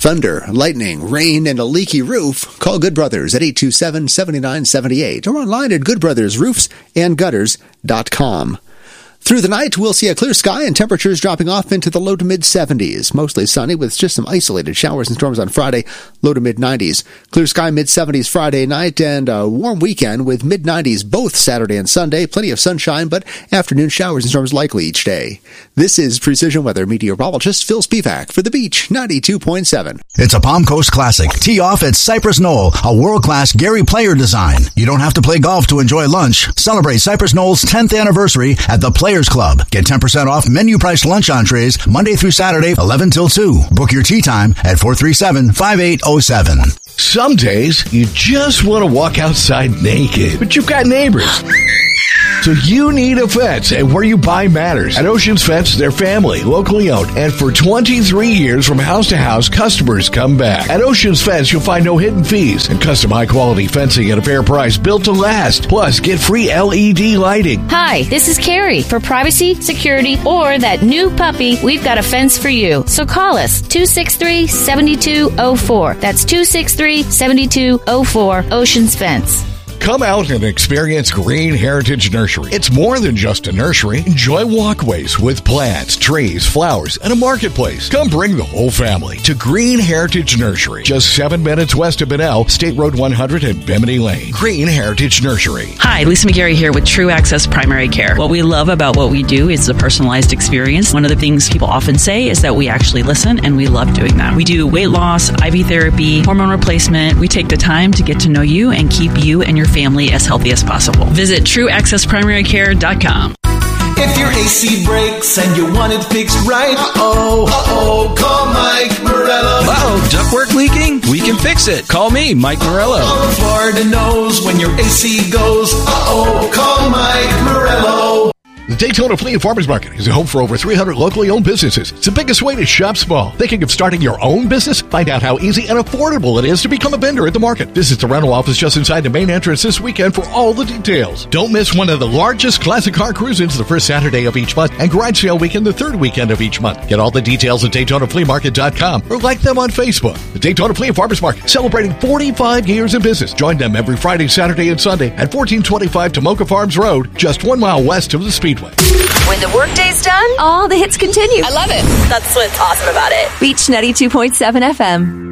Thunder, lightning, rain, and a leaky roof? Call Good Brothers at 827-7978 or online at goodbrothersroofsandgutters.com. Through the night, we'll see a clear sky and temperatures dropping off into the low to mid-70s. Mostly sunny with just some isolated showers and storms on Friday, low to mid-90s. Clear sky mid-70s Friday night and a warm weekend with mid-90s both Saturday and Sunday. Plenty of sunshine, but afternoon showers and storms likely each day. This is Precision Weather meteorologist Phil Spivak for The Beach 92.7. It's a Palm Coast Classic. Tee off at Cypress Knoll, a world-class Gary Player design. You don't have to play golf to enjoy lunch. Celebrate Cypress Knoll's 10th anniversary at the Players Club. Get 10% off menu price lunch entrees Monday through Saturday, 11 till 2. Book your tea time at 437-5807. Some days, you just want to walk outside naked, but you've got neighbors. So you need a fence, and where you buy matters. At Oceans Fence, they're family, locally owned, and for 23 years from house to house, customers come back. At Oceans Fence, you'll find no hidden fees and custom high-quality fencing at a fair price built to last. Plus, get free LED lighting. Hi, this is Carrie. For privacy, security, or that new puppy, we've got a fence for you. So call us, 263-7204. That's 263-7204, Oceans Fence. Come out and experience Green Heritage Nursery. It's more than just a nursery. Enjoy walkways with plants, trees, flowers, and a marketplace. Come bring the whole family to Green Heritage Nursery. Just 7 minutes west of Benell, State Road 100 and Bimini Lane. Green Heritage Nursery. Hi, Lisa McGarry here with True Access Primary Care. What we love about what we do is the personalized experience. One of the things people often say is that we actually listen, and we love doing that. We do weight loss, IV therapy, hormone replacement. We take the time to get to know you and keep you and your family as healthy as possible. Visit TrueAccessPrimaryCare.com. If your AC breaks and you want it fixed right, call Mike Morello. Ductwork leaking? We can fix it. Call me, Mike Morello. Florida knows when your AC goes, call Mike Morello. The Daytona Flea and Farmers Market is a home for over 300 locally owned businesses. It's the biggest way to shop small. Thinking of starting your own business? Find out how easy and affordable it is to become a vendor at the market. Visit the rental office just inside the main entrance this weekend for all the details. Don't miss one of the largest classic car cruise-ins the first Saturday of each month and garage sale weekend the third weekend of each month. Get all the details at DaytonaFleaMarket.com or like them on Facebook. The Daytona Flea and Farmers Market, celebrating 45 years in business. Join them every Friday, Saturday, and Sunday at 1425 Tomoka Farms Road, just 1 mile west of the Speedway. When the workday's done, all the hits continue. I love it. That's what's awesome about it. Beach 92.7 FM.